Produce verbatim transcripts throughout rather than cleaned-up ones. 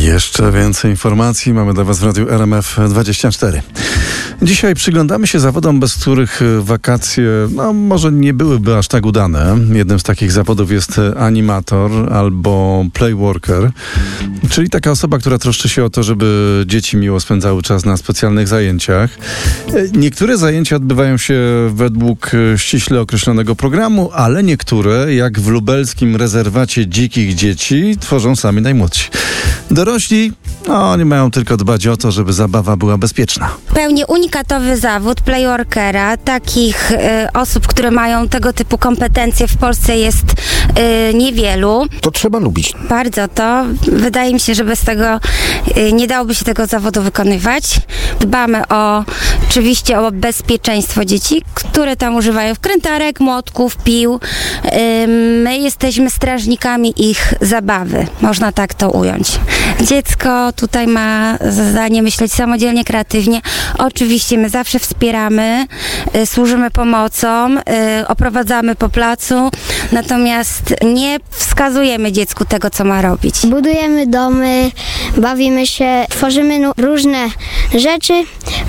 Jeszcze więcej informacji mamy dla Was w Radiu R M F dwadzieścia cztery. Dzisiaj przyglądamy się zawodom, bez których wakacje no, może nie byłyby aż tak udane. Jednym z takich zawodów jest animator albo playworker, czyli taka osoba, która troszczy się o to, żeby dzieci miło spędzały czas na specjalnych zajęciach. Niektóre zajęcia odbywają się według ściśle określonego programu, ale niektóre, jak w lubelskim rezerwacie dzikich dzieci, tworzą sami najmłodsi. Dorośli, no, oni mają tylko dbać o to, żeby zabawa była bezpieczna. Pełni unikatowy zawód playworkera. Takich y, osób, które mają tego typu kompetencje w Polsce jest y, niewielu. To trzeba lubić. Bardzo to. Wydaje mi się, że bez tego y, nie dałoby się tego zawodu wykonywać. Dbamy o, oczywiście o bezpieczeństwo dzieci, które tam używają wkrętarek, młotków, pił. Y, my jesteśmy strażnikami ich zabawy. Można tak to ująć. Dziecko tutaj ma za zadanie myśleć samodzielnie, kreatywnie. Oczywiście my zawsze wspieramy, y, służymy pomocą, y, oprowadzamy po placu, natomiast nie wskazujemy dziecku tego, co ma robić. Budujemy domy, bawimy się, tworzymy nu- różne rzeczy y,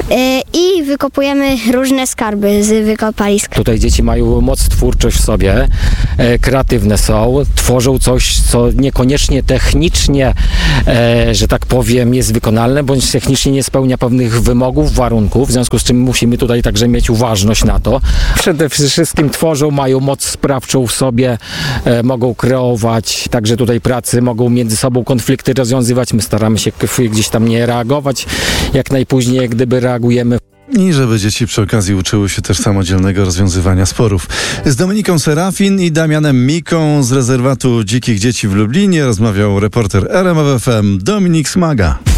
i wykopujemy różne skarby z wykopalisk. Tutaj dzieci mają moc twórczość w sobie, e, kreatywne są, tworzą coś, co niekoniecznie technicznie, e, że tak powiem, jest wykonalne, bądź technicznie nie spełnia pewnych wymogów, warunków, w związku z czym musimy tutaj także mieć uważność na to. Przede wszystkim tworzą, mają moc sprawczą w sobie, e, mogą kreować, także tutaj pracy, mogą między sobą konflikty rozwiązywać. My staramy się gdzieś tam nie reagować, jak najpóźniej, jak gdyby reagujemy. I żeby dzieci przy okazji uczyły się też samodzielnego rozwiązywania sporów. Z Dominiką Serafin i Damianem Miką z rezerwatu dzikich dzieci w Lublinie rozmawiał reporter R M F F M Dominik Smaga.